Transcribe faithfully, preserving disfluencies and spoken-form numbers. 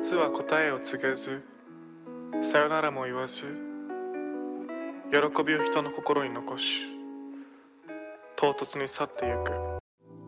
夏は答えを告げず、さよならも言わず、喜びを人の心に残し、唐突に去ってゆく。